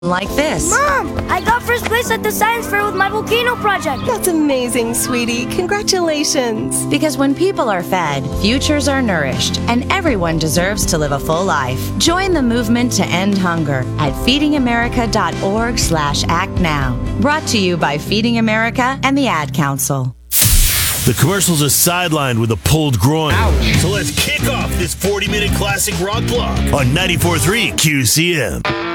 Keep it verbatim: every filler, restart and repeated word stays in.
like this. Mom, I got first place at the science fair with my volcano project. That's amazing, sweetie. Congratulations. Because when people are fed, futures are nourished, and everyone deserves to live a full life. Join the movement to end hunger at feedingamerica.org slash act now. Brought to you by Feeding America and the Ad Council. The commercials are sidelined with a pulled groin. Ouch. So let's kick off this forty-minute classic rock block on ninety-four point three Q C M.